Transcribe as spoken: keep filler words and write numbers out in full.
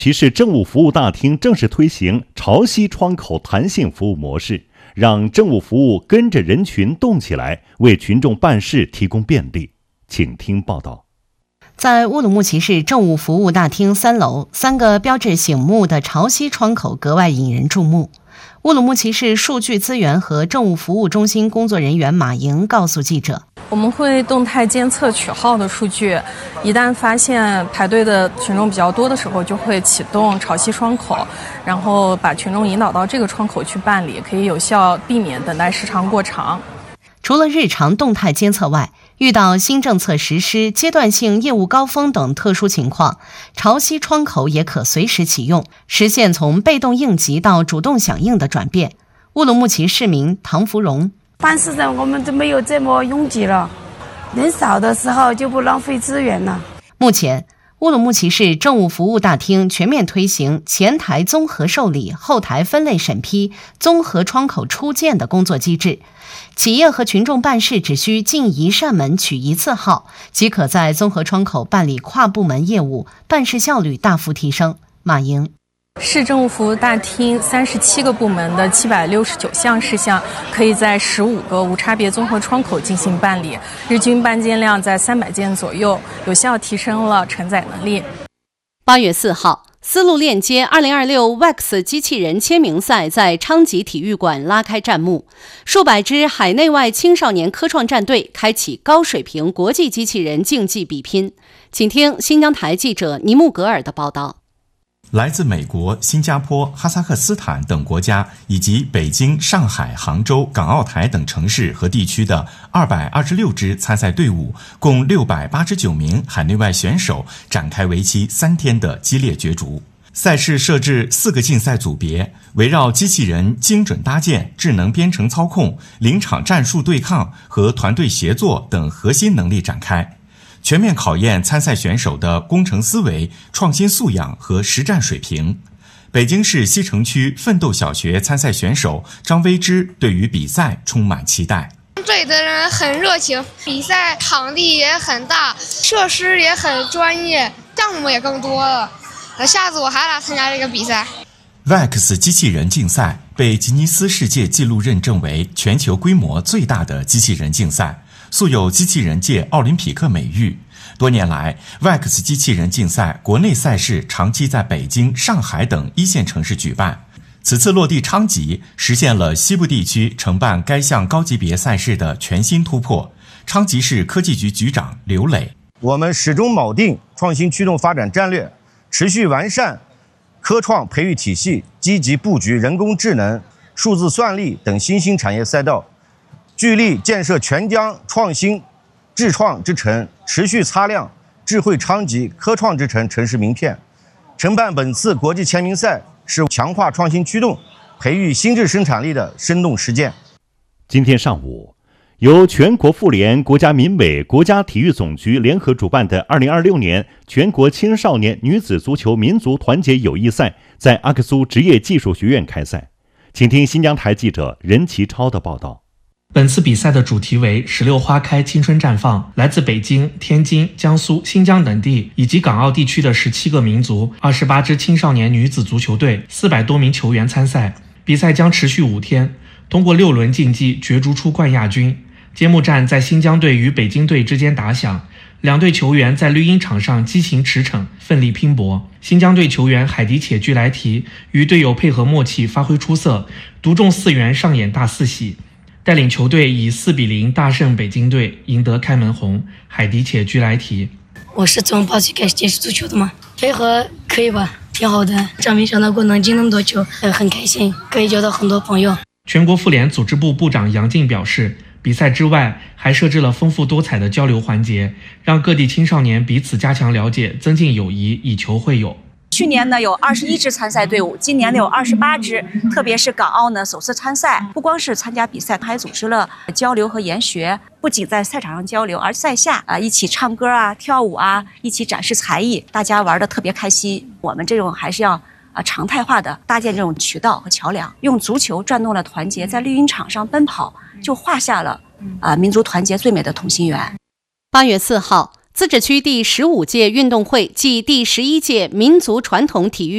其市政务服务大厅正式推行潮汐窗口弹性服务模式，让政务服务跟着人群动起来，为群众办事提供便利。请听报道。 在乌鲁木齐市政务服务大厅三楼，三个标志醒目的潮汐窗口格外引人注目。乌鲁木齐市数据资源和政务服务中心工作人员马莹告诉记者， 我们会动态监测取号的数据，一旦发现排队的群众比较多的时候，就会启动潮汐窗口，然后把群众引导到这个窗口去办理，可以有效避免等待时长过长。 除了日常动态监测外，遇到新政策实施、阶段性业务高峰等特殊情况，潮汐窗口也可随时启用，实现从被动应急到主动响应的转变。乌鲁木齐市民唐福荣， 办事人我们就没有这么拥挤了，人少的时候就不浪费资源了。 目前乌鲁木齐市政务服务大厅全面推行前台综合受理、后台分类审批、综合窗口出件的工作机制。企业和群众办事只需进一扇门取一次号，即可在综合窗口办理跨部门业务，办事效率大幅提升。马莹， 市政务服务大厅三十七个部门的七百六十九项事项，可以在十五个无差别综合窗口进行办理，日均办件量在三百件左右，有效提升了承载能力。 八月四号，丝路链接二零二六 W A X 机器人签名赛在昌吉体育馆拉开战幕，数百支海内外青少年科创战队开启高水平国际机器人竞技比拼。请听新疆台记者尼木格尔的报道。 来自美国、新加坡、哈萨克斯坦等国家，以及北京、上海、杭州、港澳台等城市和地区的二百二十六支参赛队伍，共六百八十九名海内外选手，展开为期三天的激烈角逐。赛事设置四个竞赛组别，围绕机器人精准搭建、智能编程操控、临场战术对抗和团队协作等核心能力展开，全面考验参赛选手的工程思维、创新素养和实战水平。北京市西城区奋斗小学参赛选手张薇芝对于比赛充满期待。 队的人很热情，比赛场地也很大，设施也很专业，项目也更多了。下次我还来参加这个比赛。 W A X 机器人竞赛被吉尼斯世界纪录认证为全球规模最大的机器人竞赛，素有机器人界奥林匹克美誉。多年来 W A X 机器人竞赛国内赛事长期在北京、上海等一线城市举办，此次落地昌吉，实现了西部地区承办该项高级别赛事的全新突破。昌吉市科技局局长刘磊， 我们始终铆定创新驱动发展战略，持续完善科创培育体系，积极布局人工智能、数字算力等新兴产业赛道，聚力建设全疆创新智创之城，持续擦亮智慧昌吉科创之城城市名片。承办本次国际签名赛是强化创新驱动、培育新质生产力的生动实践。 今天上午，由全国妇联、国家民委、国家体育总局联合主办的二零二六年全国青少年女子足球民族团结友谊赛在阿克苏职业技术学院开赛。请听新疆台记者任其超的报道。 本次比赛的主题为十六花开，青春绽放。来自北京、天津、江苏、新疆等地以及港澳地区的十七个民族、二十八支青少年女子足球队、四百多名球员参赛。比赛将持续五天，通过六轮竞技角逐出冠亚军。揭幕战在新疆队与北京队之间打响，两队球员在绿茵场上激情驰骋，奋力拼搏。新疆队球员海迪且居莱提与队友配合默契，发挥出色，独中四元，上演大四喜，带领球队以四比零大胜北京队，赢得开门红。海迪且居莱提， 我是从八岁开始接触足球的嘛，配合可以吧，挺好的。真没想到过能进那么多球，很开心，可以交到很多朋友。 全国妇联组织部部长杨静表示，比赛之外还设置了丰富多彩的交流环节，让各地青少年彼此加强了解，增进友谊，以球会友。 去年呢有二十一支参赛队伍，今年呢有二十八支，特别是港澳呢首次参赛，不光是参加比赛，还组织了交流和研学，不仅在赛场上交流，而赛下啊一起唱歌啊、跳舞啊，一起展示才艺，大家玩得特别开心。我们这种还是要啊常态化的搭建这种渠道和桥梁，用足球转动了团结，在绿茵场上奔跑，就画下了啊民族团结最美的同心圆。 八月四号，自治区第十五届运动会暨第十一届民族传统体育